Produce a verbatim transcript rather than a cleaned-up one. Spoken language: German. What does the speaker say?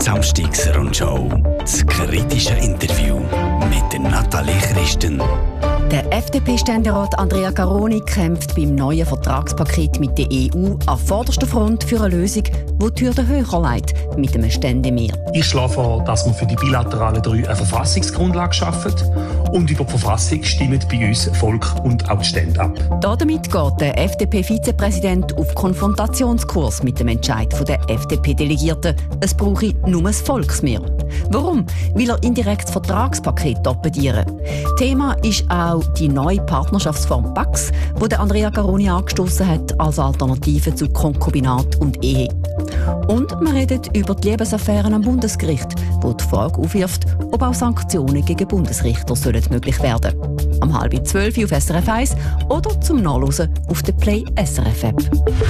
Samstagsrundschau. Das kritische Interview mit der Nathalie Christen. Der F D P-Ständerat Andrea Garoni kämpft beim neuen Vertragspaket mit der E U an vorderster Front für eine Lösung, die die Hürden höher legt, mit einem Ständemehr. Ich schlage vor, dass wir für die bilateralen drei eine Verfassungsgrundlage schaffen und über die Verfassung stimmen bei uns Volk und auch die Stände ab. Damit geht der F D P-Vizepräsident auf Konfrontationskurs mit dem Entscheid der F D P-Delegierten. Es brauche nur ein Volksmehr. Warum? Weil er indirekt das Vertragspaket torpedieren. Thema ist auch die neue Partnerschaftsform PACS, die Andrea Garoni angestoßen hat als Alternative zu Konkubinat und Ehe. Und wir reden über die Liebesaffären am Bundesgericht, wo die Frage aufwirft, ob auch Sanktionen gegen Bundesrichter sollen möglich werden. Am halb zwölf auf S R F eins oder zum Nachlesen auf der Play S R F App.